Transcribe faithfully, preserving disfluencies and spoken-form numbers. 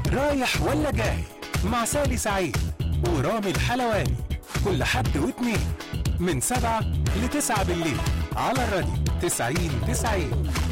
رايح ولا جاي مع سالي سعيد ورامي الحلواني، كل حد واثنين من سبعة لتسعة بالليل على الراديو تسعين تسعين.